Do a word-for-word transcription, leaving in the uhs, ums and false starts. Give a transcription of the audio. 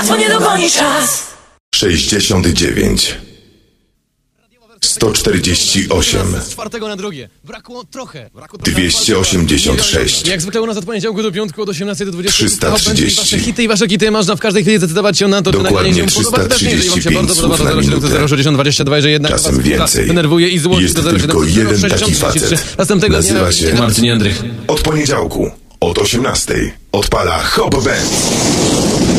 To nie dogoni czas. sześćdziesiąt dziewięć. sto czterdzieści osiem. Z czwartego na drugie. Brakło trochę. Brakło dwieście osiemdziesiąt sześć. Jak zwykle u nas od poniedziałku do piątku od osiemnastej do dwudziestej. trzysta trzydzieści. Wasze hity i wasze hity można w każdej chwili zdecydować się na to, czy Dokładnie nagranie się podoba. Też jeżeli wam się bardzo podoba, to zero siedemset sześćdziesiąt dwadzieścia dwa, jeżeli jednak Czasem was więcej. denerwuje i złości, Jest to zero tylko siedemset jeden taki sześćdziesiąt trzydzieści trzy. facet. Następnego Nazywa dnia się Marcin Jędrych. Od poniedziałku od osiemnastej odpala Hop Band.